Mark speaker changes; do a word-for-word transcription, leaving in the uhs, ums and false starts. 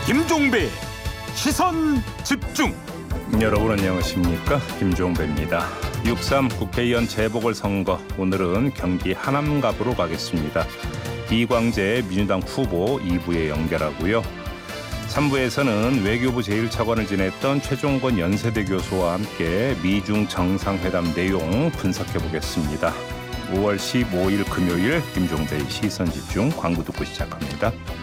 Speaker 1: 김종배 시선 집중.
Speaker 2: 여러분 안녕하십니까, 김종배입니다. 육삼 국회의원 재보궐선거, 오늘은 경기 하남갑으로 가겠습니다. 이광재 민주당 후보 이 부에 연결하고요. 삼 부에서는 외교부 제일 차관을 지냈던 최종건 연세대 교수와 함께 미중 정상회담 내용 분석해 보겠습니다. 오월 십오일 금요일 김종배의 시선 집중, 광고 듣고 시작합니다.